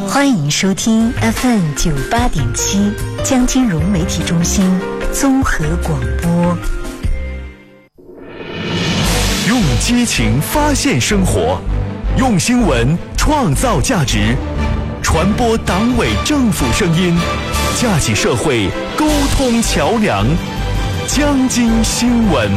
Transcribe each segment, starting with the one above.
欢迎收听 FM 98.7江金融媒体中心综合广播。 用激情发现生活，用新闻创造价值，传播党委政府声音，架起社会沟通桥梁。江津新闻。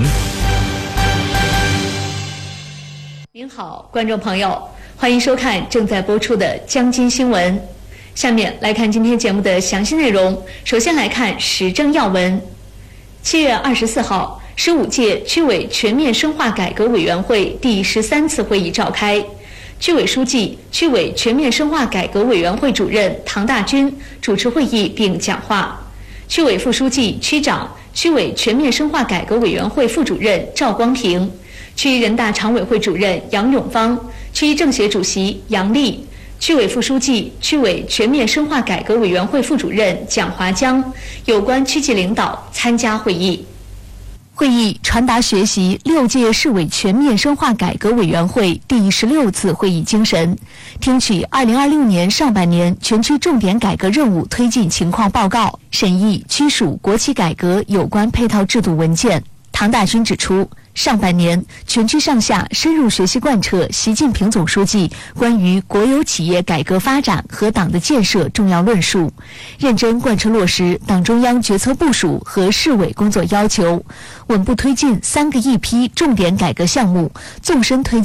您好，观众朋友，欢迎收看正在播出的江津新闻。下面来看今天节目的详细内容。首先来看时政要闻。7月24号，15届区委全面深化改革委员会第13次会议召开。区委书记、区委全面深化改革委员会主任唐大军主持会议并讲话。区委副书记、区长、区委全面深化改革委员会副主任赵光平，区人大常委会主任杨永芳，区政协主席杨丽，区委副书记、区委全面深化改革委员会副主任蒋华江，有关区级领导参加会议。会议传达学习6届市委全面深化改革委员会第16次会议精神，听取2026年上半年全区重点改革任务推进情况报告，审议区属国企改革有关配套制度文件。唐大军指出，上半年全区上下深入学习贯彻习近平总书记关于国有企业改革发展和党的建设重要论述，认真贯彻落实党中央决策部署和市委工作要求，稳步推进3个一批重点改革项目，纵深推进